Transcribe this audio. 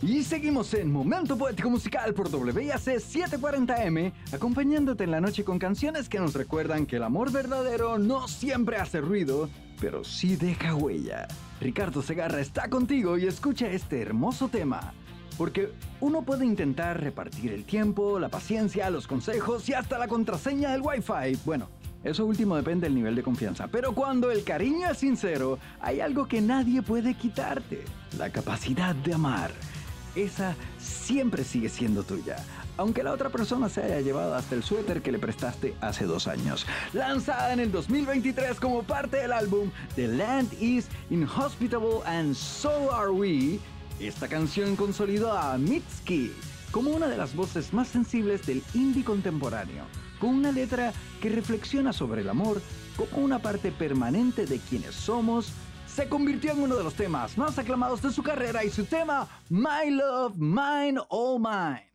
Y seguimos en Momento Poético Musical por WIAC 740M, acompañándote en la noche con canciones que nos recuerdan que el amor verdadero no siempre hace ruido, pero sí deja huella. Ricardo Segarra está contigo y escucha este hermoso tema. Porque uno puede intentar repartir el tiempo, la paciencia, los consejos y hasta la contraseña del Wi-Fi. Bueno, eso último depende del nivel de confianza. Pero cuando el cariño es sincero, hay algo que nadie puede quitarte: la capacidad de amar. Esa siempre sigue siendo tuya, aunque la otra persona se haya llevado hasta el suéter que le prestaste hace 2 años. Lanzada en el 2023 como parte del álbum The Land is Inhospitable and So Are We, esta canción consolidó a Mitski como una de las voces más sensibles del indie contemporáneo, con una letra que reflexiona sobre el amor como una parte permanente de quienes somos. Se convirtió en uno de los temas más aclamados de su carrera y su tema My Love, Mine, All Mine.